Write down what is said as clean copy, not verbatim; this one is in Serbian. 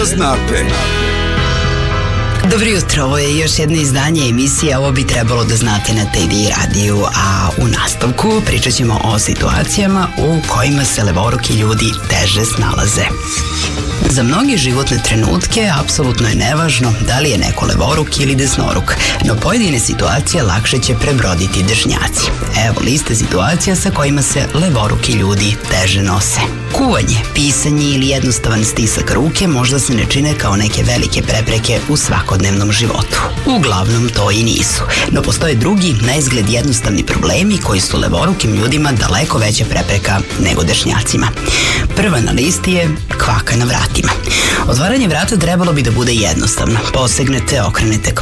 znate. Dobro jutro, ovo je još jedno izdanje emisije Ovo bi trebalo da znate na TD radiju, a u nastavku pričat ćemo o situacijama u kojima se levoruki ljudi teže snalaze. Za mnoge životne trenutke apsolutno je nevažno da li je neko levoruk ili desnoruk, no pojedine situacije lakše će prebroditi dežnjaci. Evo liste situacija sa kojima se levoruki ljudi teže nose. Kuvanje, pisanje ili jednostavan stisak ruke možda se ne čine kao neke velike prepreke u svakodnevnom životu. Uglavnom to i nisu, no postoje drugi, na izgled jednostavni problemi koji su levorukim ljudima daleko veća prepreka nego dežnjacima. Prva na listi je kvaka na vratima. Otvaranje vrata trebalo bi da bude jednostavno. Posegnete, okrenete